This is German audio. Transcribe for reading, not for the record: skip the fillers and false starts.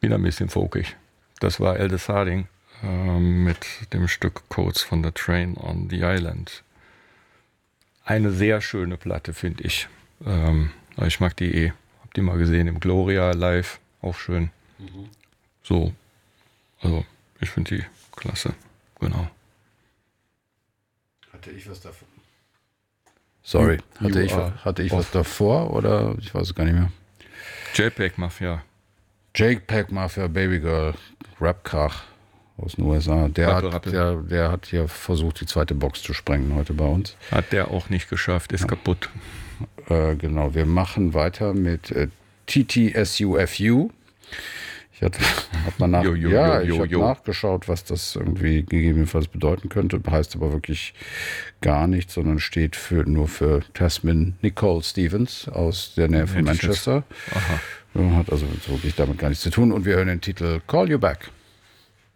Wieder ein bisschen folkig. Das war Aldous Harding mit dem Stück Codes von the Train on the Island. Eine sehr schöne Platte, finde ich. Ich mag die eh. Hab die mal gesehen im Gloria live. Auch schön. So. Also, ich finde die klasse. Genau. Hatte ich was davor? Sorry, hatte ich was davor oder ich weiß es gar nicht mehr. JPEG Mafia. JPEG Mafia, Baby Girl, Rap-Krach aus den USA. Der hat hier versucht, die zweite Box zu sprengen heute bei uns. Hat der auch nicht geschafft, ist kaputt. Genau, wir machen weiter mit TTSUFU. Ich habe nachgeschaut, was das irgendwie gegebenenfalls bedeuten könnte. Heißt aber wirklich gar nichts, sondern steht nur für Tasmin Nicole Stevens aus der Nähe von Manchester. Hat also wirklich damit gar nichts zu tun. Und wir hören den Titel Call You Back.